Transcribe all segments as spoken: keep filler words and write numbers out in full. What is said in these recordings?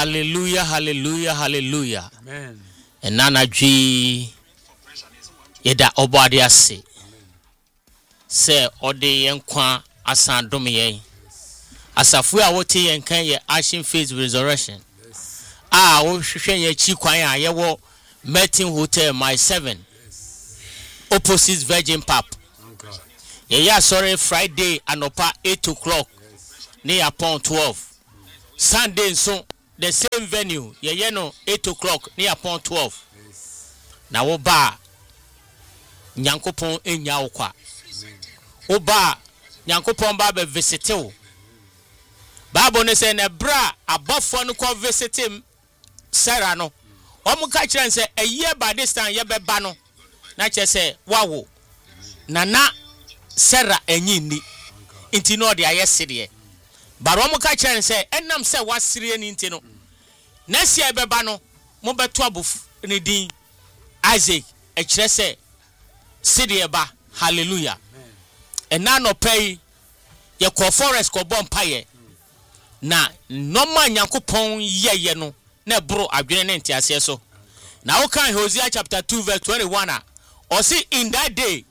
Hallelujah, hallelujah, hallelujah. Amen. And Nana G Yeda Obadi Ase. Say Ode Yenkwa Asan Domiye. Asafu a wote yenkan ye Ashen Faith Resurrection. Ah, wo hwehwe ye chi kwan a ye wo Meeting Hotel my seven. Opposite Virgin Pub. Yeah, yeah, sorry, Friday anopa eight o'clock. Near upon twelve. Sunday so the same venue. Yeah, yeah, no, eight o'clock near upon twelve. Now oba Nyankopon enya okwa. Oba Nyankopon ba be visit you. Bible ne say na bra abofo no ko visit him Sarah no. Omo ka kire say a year by this time ye beba no. Na che say wawo. Nana Sarah enyi ni. Inti no de ayesede. But omo ka kire say enam say wasire ni inti no. Next year beba no mo beto abof ni din Isaac e kire say sede ba. Hallelujah. And now no pay ye ko forest ko bom paye. Na normal Nyankopon ye ye no na bro adwene ne ntiase so. Now we can Hosea chapter two verse twenty-one. Or see in that day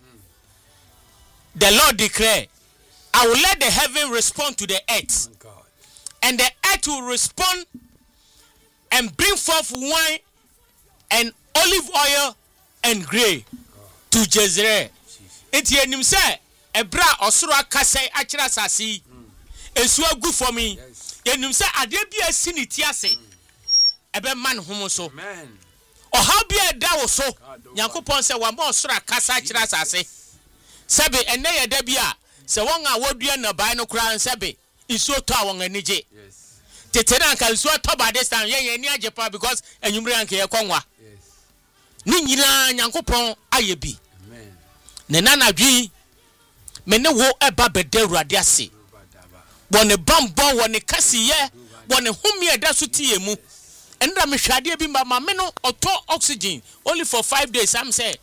the Lord declare, I will let the heaven respond to the earth. Oh, and the earth will respond and bring forth wine and olive oil and grain to Jezreel. Enti enim say ebra osoro akasai akira sasi esu agu for me. Enim say ade bia siniti ase ebe man homo so. Amen. O how bia da wo so Nyankopon say wa ma osoro akasa akira sasi sebe ene ye da bia se won a wodua na bai no kura sebe isu to a won anije. Yes. Tetena kan isu to ba this time ye ye ni ajepa because enyumre anke ye konwa. Yes. Ni nyina Nyankopon ayebi. Amen. Ne nana dwi mene wo eba bede Awurade ase wone bambo wone kasiye wone humie da so tie mu endra me hwade bi ma me no auto oxygen only for five days. I'm say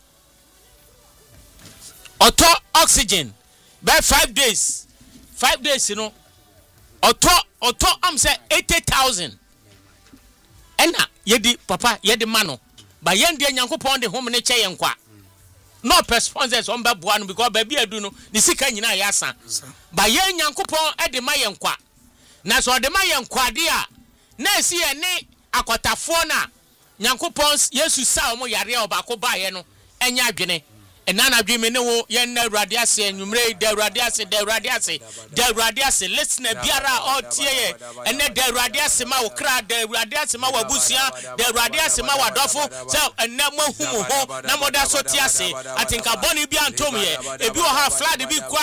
auto oxygen by five days five days you know auto auto am say eighty thousand ena yedi papa yedi mano ba yende Nyankopon de home ne che yenkwa no sponsors on babuano because baby adu no the sika nyina ya san ba ye Nyankopon e de ma yenkwa na so de ma yenkwa de a na esi ye ne akotafo na Nyankopon Yesu sa omo yare obako ba ye no enya adwene enana adwene ne wo ye na Awurade ase enwumre de Awurade ase de Awurade ase de Awurade ase listener biara o tie ye ene de Awurade ase ma wo kra de Awurade ase ma wa busia de Awurade ase ma wa dofo se ene mo humu ho na moda so tie ase atinka boni bi antom ye ebi wo ha flood bi